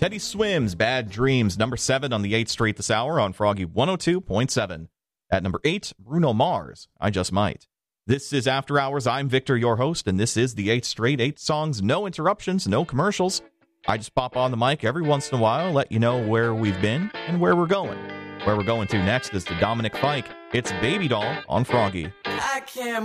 Teddy Swims, Bad Dreams, number 7 on the 8th Straight this hour on Froggy 102.7. At number 8, Bruno Mars, I Just Might. This is After Hours. I'm Victor, your host, and this is the 8th Straight, 8 songs, no interruptions, no commercials. I just pop on the mic every once in a while, let you know where we've been and where we're going. Where we're going to next is the Dominic Fike. It's Baby Doll on Froggy. I can't